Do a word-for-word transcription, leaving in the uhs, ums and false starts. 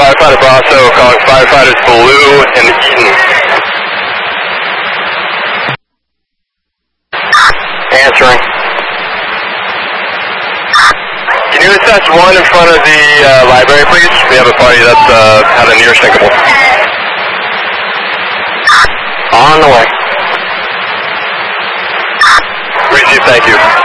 Firefighter Brasso calling firefighters Blue and Eaton. Answering. Can you assess one in front of the uh, library, please? We have a party that's uh, had a near sinkable. On the way. Receive, thank you.